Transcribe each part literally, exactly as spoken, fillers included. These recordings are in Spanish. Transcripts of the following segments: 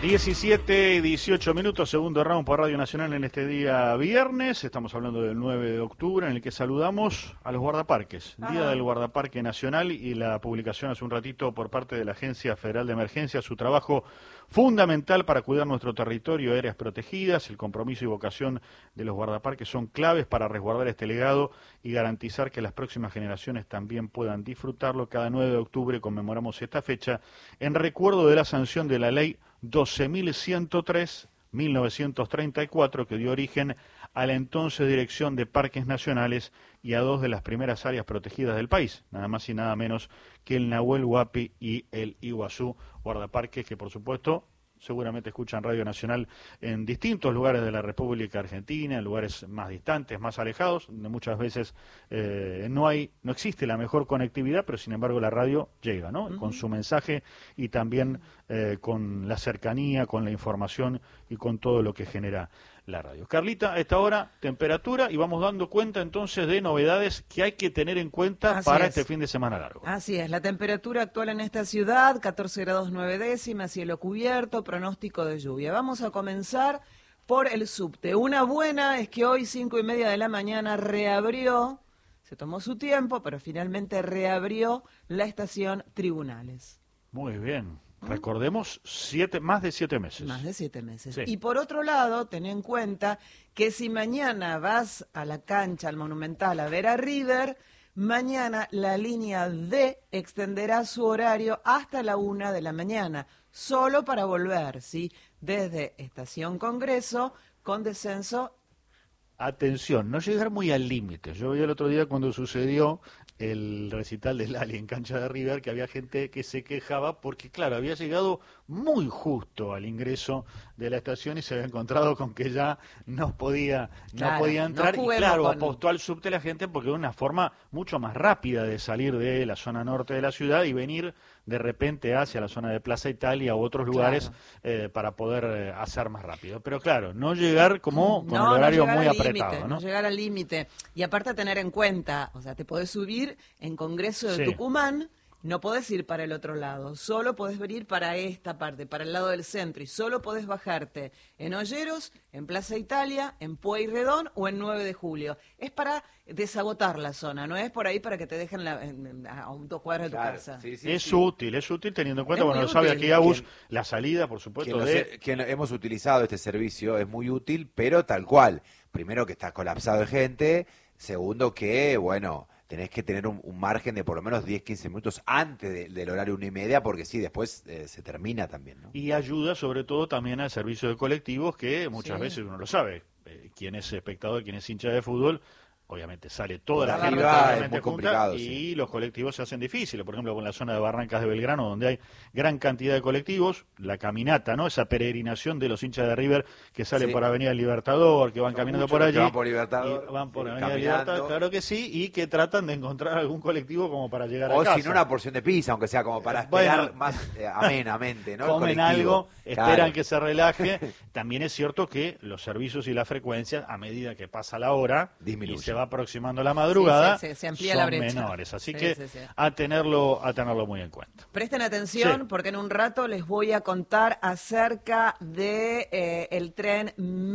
diecisiete y dieciocho minutos, segundo round por Radio Nacional en este día viernes. Estamos hablando del nueve de octubre, en el que saludamos a los guardaparques. Día Ajá. del Guardaparque Nacional y la publicación hace un ratito por parte de la Agencia Federal de Emergencia, su trabajo fundamental para cuidar nuestro territorio, áreas protegidas. El compromiso y vocación de los guardaparques son claves para resguardar este legado y garantizar que las próximas generaciones también puedan disfrutarlo. Cada nueve de octubre conmemoramos esta fecha en recuerdo de la sanción de la ley doce mil ciento tres de mil novecientos treinta y cuatro, que dio origen a la entonces Dirección de Parques Nacionales y a dos de las primeras áreas protegidas del país, nada más y nada menos que el Nahuel Huapi y el Iguazú, guardaparques que por supuesto seguramente escuchan Radio Nacional en distintos lugares de la República Argentina, en lugares más distantes, más alejados, donde muchas veces eh, no hay, no existe la mejor conectividad, pero sin embargo la radio llega, ¿no? Uh-huh. Con su mensaje y también eh, con la cercanía, con la información y con todo lo que genera la radio. Carlita, a esta hora, temperatura, y vamos dando cuenta entonces de novedades que hay que tener en cuenta Así para es. este fin de semana largo. Así es, la temperatura actual en esta ciudad, catorce grados nueve décimas, cielo cubierto, pronóstico de lluvia. Vamos a comenzar por el subte. Una buena es que hoy, cinco y media de la mañana, reabrió, se tomó su tiempo, pero finalmente reabrió la estación Tribunales. Muy bien. Recordemos, siete, más de siete meses. Más de siete meses. Sí. Y por otro lado, ten en cuenta que si mañana vas a la cancha, al Monumental, a ver a River, mañana la línea D extenderá su horario hasta la una de la mañana, solo para volver, ¿sí? Desde Estación Congreso, con descenso. Atención, no llegar muy al límite. Yo vi el otro día cuando sucedió el recital de Lali en cancha de River, que había gente que se quejaba porque, claro, había llegado muy justo al ingreso de la estación y se había encontrado con que ya no podía, Claro, no podía entrar. no y claro, con... apostó al subte la gente porque era una forma mucho más rápida de salir de la zona norte de la ciudad y venir de repente hacia la zona de Plaza Italia u otros lugares, claro. eh, para poder eh, hacer más rápido. Pero claro, no llegar como con no, el horario no muy límite, apretado, ¿no? No llegar al límite. Y aparte a tener en cuenta, o sea, te podés subir en Congreso de sí. Tucumán, no podés ir para el otro lado, solo podés venir para esta parte, para el lado del centro, y solo podés bajarte en Olleros, en Plaza Italia, en Pueyrredón o en nueve de julio. Es para desagotar la zona, no es por ahí para que te dejen la, en, a un dos cuadras de tu claro, casa. Sí, sí, es sí. útil, es útil teniendo en cuenta, es bueno, lo útil. sabe aquí Agus, Quien, la salida, por supuesto, quien de... Sé, quien hemos utilizado este servicio es muy útil, pero tal cual. Primero que está colapsado de gente, segundo que, bueno... tenés que tener un, un margen de por lo menos diez, quince minutos antes de, del horario una y media, porque sí, después eh, se termina también, ¿no? Y ayuda sobre todo también al servicio de colectivos, que muchas sí. veces uno lo sabe, eh, quien es espectador, quien es hincha de fútbol, obviamente sale toda la gente es muy complicado, y sí. los colectivos se hacen difíciles. Por ejemplo, con la zona de Barrancas de Belgrano, donde hay gran cantidad de colectivos, la caminata, ¿no? Esa peregrinación de los hinchas de River que salen sí. por Avenida Libertador, que van Son caminando muchos por allí. Van por Libertador. Y van por sí, Avenida caminando. Libertador, claro que sí, y que tratan de encontrar algún colectivo como para llegar o a casa. O si no, una porción de pizza, aunque sea como para esperar bueno, más eh, amenamente, ¿no? Comen algo, claro. esperan que se relaje. También es cierto que los servicios y la frecuencia, a medida que pasa la hora disminuye. Y se va aproximando la madrugada, sí, sí, se amplía son la brecha. menores, así sí, que sí, sí. a tenerlo a tenerlo muy en cuenta. Presten atención, sí. porque en un rato les voy a contar acerca de eh, el tren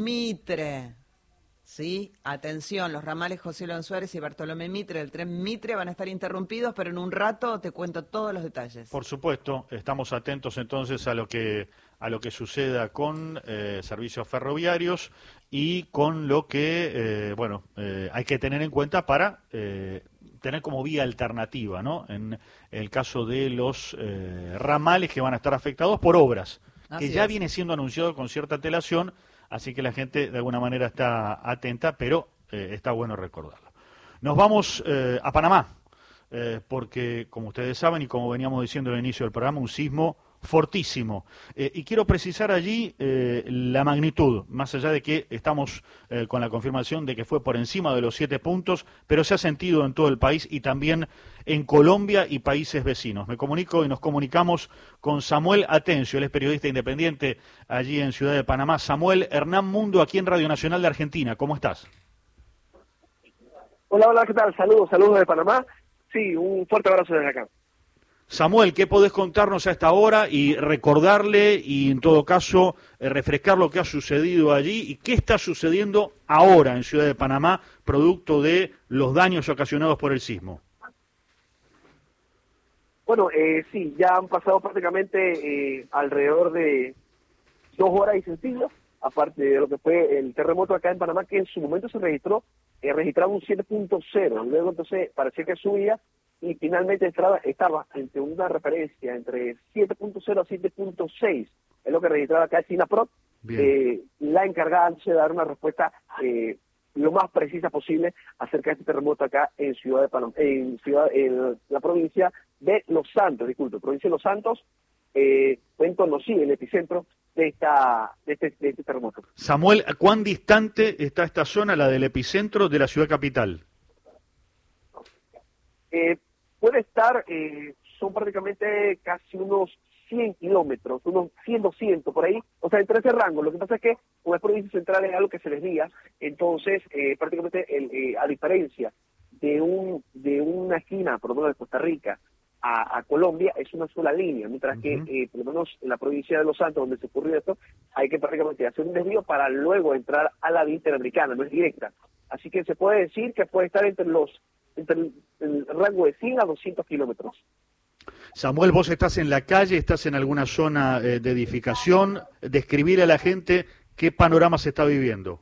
Mitre. Sí, atención, los ramales José León Suárez y Bartolomé Mitre del tren Mitre van a estar interrumpidos, pero en un rato te cuento todos los detalles. Por supuesto, estamos atentos entonces a lo que a lo que suceda con eh, servicios ferroviarios y con lo que eh, bueno eh, hay que tener en cuenta para eh, tener como vía alternativa, ¿no? En el caso de los eh, ramales que van a estar afectados por obras, Así que ya es. viene siendo anunciado con cierta antelación. Así que la gente de alguna manera está atenta, pero eh, está bueno recordarlo. Nos vamos eh, a Panamá, eh, porque como ustedes saben y como veníamos diciendo al inicio del programa, un sismo fortísimo. Eh, y quiero precisar allí eh, la magnitud, más allá de que estamos eh, con la confirmación de que fue por encima de los siete puntos, pero se ha sentido en todo el país y también en Colombia y países vecinos. Me comunico y nos comunicamos con Samuel Atencio, él es periodista independiente allí en Ciudad de Panamá. Samuel, Hernán Mundo, aquí en Radio Nacional de Argentina, ¿cómo estás? Hola, hola, ¿qué tal? Saludos, saludos de Panamá. Sí, un fuerte abrazo desde acá. Samuel, ¿qué podés contarnos a esta hora y recordarle y en todo caso eh, refrescar lo que ha sucedido allí y qué está sucediendo ahora en Ciudad de Panamá producto de los daños ocasionados por el sismo? Bueno, eh, sí, ya han pasado prácticamente eh, alrededor de dos horas y sencillo, aparte de lo que fue el terremoto acá en Panamá, que en su momento se registró, eh, registraba un siete punto cero, luego entonces parecía que subía, y finalmente estaba, estaba entre una referencia entre siete punto cero a siete punto seis, es lo que registraba acá el SINAPROD, eh, la encargada de dar una respuesta eh, lo más precisa posible acerca de este terremoto acá en Ciudad de Panamá, en ciudad, en la provincia de Los Santos, disculpe, provincia de Los Santos, eh, fue en Tonosí, el epicentro de esta de este, de este terremoto. Samuel, ¿cuán distante está esta zona, la del epicentro, de la ciudad capital? Eh, puede estar, eh, son prácticamente casi unos cien kilómetros, unos cien, doscientos por ahí, o sea, entre ese rango. Lo que pasa es que como es provincia central es algo que se desvía, entonces eh, prácticamente el, eh, a diferencia de un de una esquina, por lo menos de Costa Rica, a, a Colombia, es una sola línea, mientras uh-huh. que eh, por lo menos en la provincia de Los Santos, donde se ocurrió esto, hay que prácticamente hacer un desvío para luego entrar a la vía interamericana, no es directa. Así que se puede decir que puede estar entre los entre el, el rango de cien a doscientos kilómetros. Samuel, vos estás en la calle, estás en alguna zona eh, de edificación, describir a la gente qué panorama se está viviendo.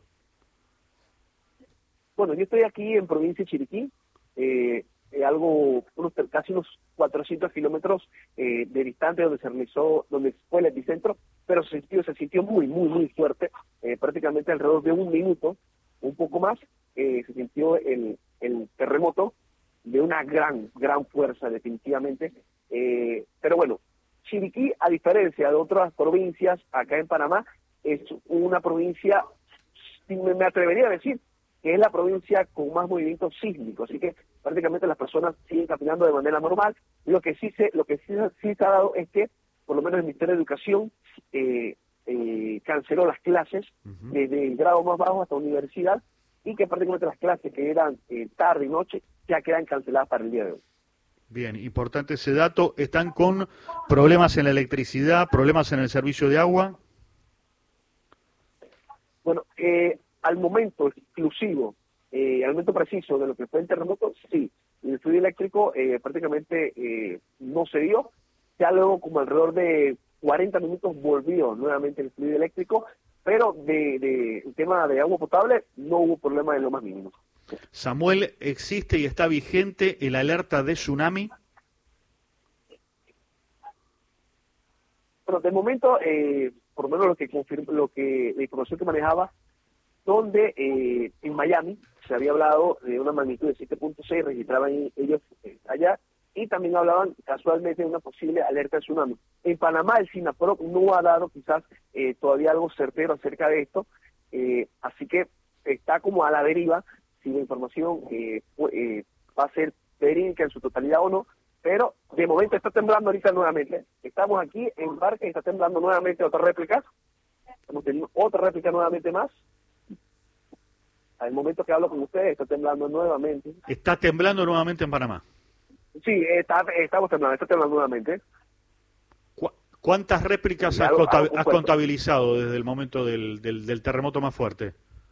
Bueno, yo estoy aquí en provincia de Chiriquí, eh, eh, algo, unos, casi unos cuatrocientos kilómetros eh, de distancia donde se realizó, donde fue el epicentro, pero se sintió, se sintió muy, muy, muy fuerte, eh, prácticamente alrededor de un minuto, un poco más, eh, se sintió el, el terremoto de una gran, gran fuerza, definitivamente. Eh, pero bueno, Chiriquí, a diferencia de otras provincias acá en Panamá, es una provincia, me, me atrevería a decir, que es la provincia con más movimiento sísmico, así que prácticamente las personas siguen caminando de manera normal. Lo que sí se, lo que sí, sí se ha dado es que, por lo menos el Ministerio de Educación eh, eh, canceló las clases uh-huh. desde el grado más bajo hasta universidad, y que prácticamente las clases que eran eh, tarde y noche ya quedan canceladas para el día de hoy. Bien, importante ese dato. ¿Están con problemas en la electricidad, problemas en el servicio de agua? Bueno, eh, al momento exclusivo, eh, al momento preciso de lo que fue el terremoto, sí. El fluido eléctrico eh, prácticamente eh, no se dio. Ya luego, como alrededor de cuarenta minutos, volvió nuevamente el fluido eléctrico, pero de, de el tema de agua potable no hubo problema de lo más mínimo. Samuel, ¿existe y está vigente el alerta de tsunami? Bueno, de momento, eh, por lo menos lo que confirma, lo que la información que manejaba, donde eh, en Miami se había hablado de una magnitud de siete punto seis, registraban ellos eh, allá, y también hablaban casualmente de una posible alerta de tsunami. En Panamá el SINAPROD no ha dado quizás eh, todavía algo certero acerca de esto, eh, así que está como a la deriva si la información eh, eh, va a ser verídica en su totalidad o no, pero de momento está temblando ahorita nuevamente. Estamos aquí en Barca y está temblando nuevamente otra réplica. Estamos teniendo otra réplica nuevamente más. Al momento que hablo con ustedes está temblando nuevamente. ¿Está temblando nuevamente en Panamá? Sí, está, estamos temblando, está temblando nuevamente. ¿Cu ¿Cuántas réplicas has, algo, algo has contabilizado desde el momento del, del, del terremoto más fuerte?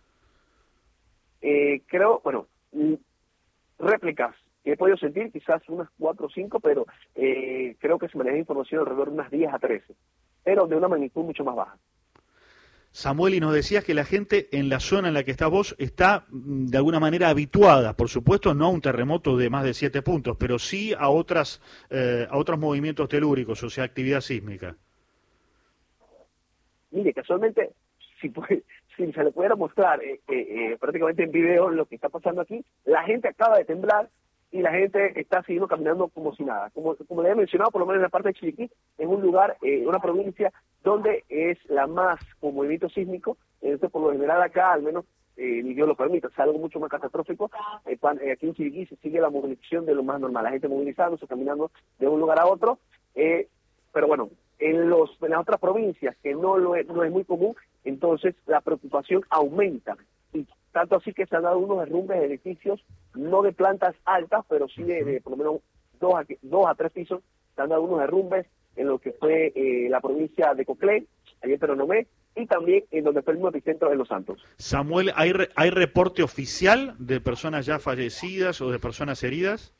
Eh, creo, bueno, réplicas que he podido sentir, quizás unas cuatro o cinco, pero eh, creo que se maneja información alrededor de unas diez a trece, pero de una magnitud mucho más baja. Samuel, y nos decías que la gente en la zona en la que estás vos está de alguna manera habituada, por supuesto no a un terremoto de más de siete puntos, pero sí a otras eh, a otros movimientos telúricos, o sea, actividad sísmica. Mire, casualmente, si, puede, si se le pudiera mostrar eh, eh, eh, prácticamente en video lo que está pasando aquí, la gente acaba de temblar y la gente está siguiendo caminando como si nada. Como, como le he mencionado, por lo menos en la parte de Chiriquí, es un lugar, eh, una provincia donde es la más con movimiento sísmico, entonces por lo general acá, al menos, eh, ni Dios lo permita, es algo mucho más catastrófico. Eh, eh, aquí en Chiriquí se sigue la movilización de lo más normal, la gente movilizándose, caminando de un lugar a otro, eh, pero bueno, en, los, en las otras provincias que no, lo es, no es muy común, entonces la preocupación aumenta. Y tanto así que se han dado unos derrumbes de edificios, no de plantas altas, pero sí de, de por lo menos dos a, dos a tres pisos, se han dado unos derrumbes en lo que fue eh, la provincia de Coclé, allí en Peronomé, y también en donde fue el mismo epicentro de Los Santos. Samuel, ¿hay, re, ¿hay reporte oficial de personas ya fallecidas o de personas heridas?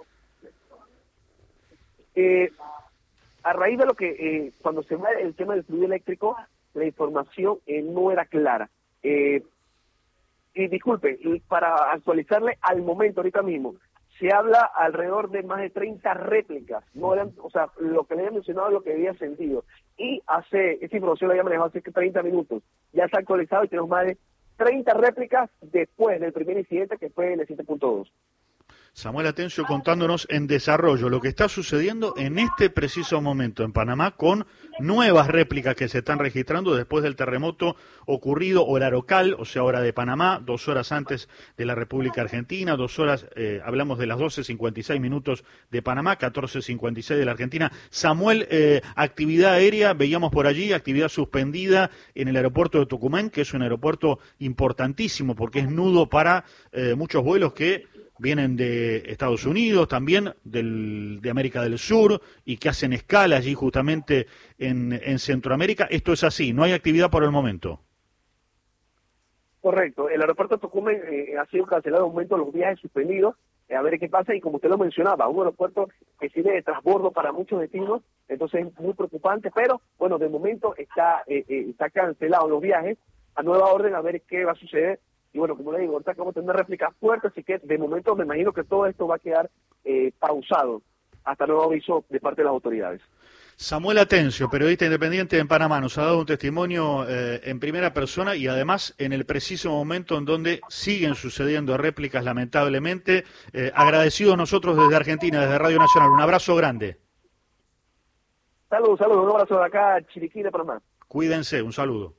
Eh, a raíz de lo que, eh, cuando se va el tema del fluido eléctrico, la información eh, no era clara. Eh, y disculpe, y para actualizarle al momento, ahorita mismo, se habla alrededor de más de treinta réplicas, no eran, o sea, lo que le había mencionado es lo que había sentido. Y hace, esta información la había manejado hace treinta minutos, ya está actualizado y tenemos más de treinta réplicas después del primer incidente que fue en el siete punto dos. Samuel Atencio contándonos en desarrollo lo que está sucediendo en este preciso momento en Panamá con nuevas réplicas que se están registrando después del terremoto ocurrido hora local, o sea, hora de Panamá, dos horas antes de la República Argentina, dos horas, eh, hablamos de las doce cincuenta y seis minutos de Panamá, catorce cincuenta y seis de la Argentina. Samuel, eh, actividad aérea, veíamos por allí, actividad suspendida en el aeropuerto de Tucumán, que es un aeropuerto importantísimo porque es nudo para eh, muchos vuelos que vienen de Estados Unidos, también del, de América del Sur, y que hacen escala allí justamente en, en Centroamérica. Esto es así, no hay actividad por el momento. Correcto, el aeropuerto de Tucumán eh, ha sido cancelado de momento, los viajes suspendidos, eh, a ver qué pasa, y como usted lo mencionaba, un aeropuerto que sirve de transbordo para muchos destinos, entonces es muy preocupante, pero bueno, de momento está, eh, eh, está cancelado los viajes, a nueva orden, a ver qué va a suceder. Y bueno, como le digo, ahorita acabamos de tener una réplica fuerte, así que de momento me imagino que todo esto va a quedar eh, pausado hasta nuevo aviso de parte de las autoridades. Samuel Atencio, periodista independiente en Panamá, nos ha dado un testimonio eh, en primera persona y además en el preciso momento en donde siguen sucediendo réplicas, lamentablemente. Eh, agradecidos nosotros desde Argentina, desde Radio Nacional. Un abrazo grande. Saludos, saludos, un abrazo de acá, Chiriquí de Panamá. Cuídense, un saludo.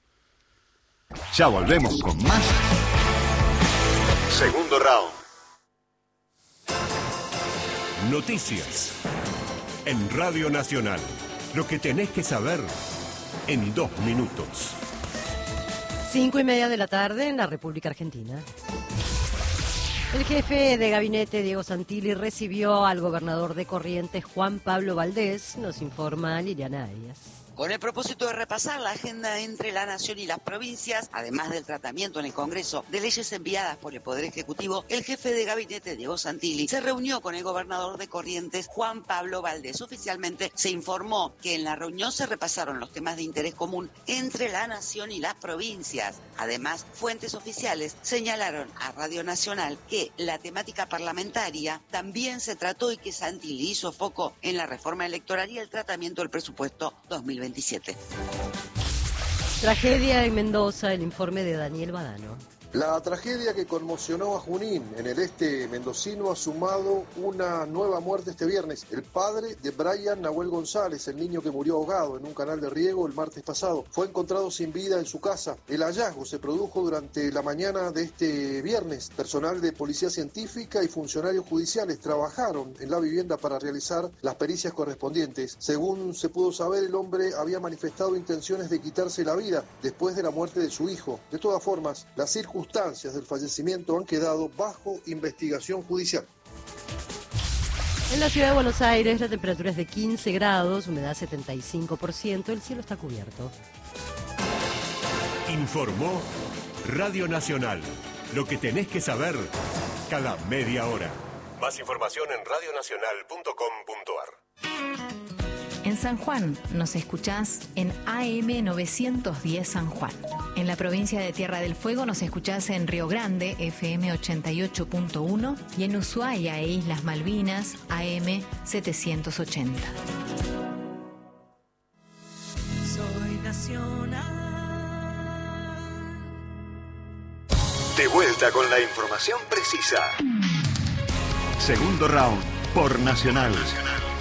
Ya volvemos con más. Segundo round. Noticias en Radio Nacional. Lo que tenés que saber en dos minutos. Cinco y media de la tarde en la República Argentina. El jefe de gabinete, Diego Santilli, recibió al gobernador de Corrientes, Juan Pablo Valdés, nos informa Liliana Arias. Con el propósito de repasar la agenda entre la Nación y las provincias, además del tratamiento en el Congreso de leyes enviadas por el Poder Ejecutivo, el jefe de gabinete, Diego Santilli, se reunió con el gobernador de Corrientes, Juan Pablo Valdés. Oficialmente se informó que en la reunión se repasaron los temas de interés común entre la Nación y las provincias. Además, fuentes oficiales señalaron a Radio Nacional que la temática parlamentaria también se trató y que Santilli hizo foco en la reforma electoral y el tratamiento del presupuesto dos mil veintisiete. Tragedia en Mendoza, el informe de Daniel Badano. La tragedia que conmocionó a Junín, en el este mendocino, ha sumado una nueva muerte este viernes. El padre de Brian Nahuel González, el niño que murió ahogado en un canal de riego el martes pasado, fue encontrado sin vida en su casa. El hallazgo se produjo durante la mañana de este viernes. Personal de policía científica y funcionarios judiciales trabajaron en la vivienda para realizar las pericias correspondientes. Según se pudo saber, el hombre había manifestado intenciones de quitarse la vida después de la muerte de su hijo. De todas formas, las circunstancias Las circunstancias del fallecimiento han quedado bajo investigación judicial. En la ciudad de Buenos Aires la temperatura es de quince grados, humedad setenta y cinco por ciento, el cielo está cubierto. Informó Radio Nacional. Lo que tenés que saber cada media hora. Más información en radio nacional punto com punto a r. En San Juan nos escuchás en A M novecientos diez San Juan. En la provincia de Tierra del Fuego nos escuchás en Río Grande, F M ochenta y ocho punto uno, y en Ushuaia e Islas Malvinas, A M setecientos ochenta. Soy nacional. De vuelta con la información precisa. Segundo round por Nacional. Nacional.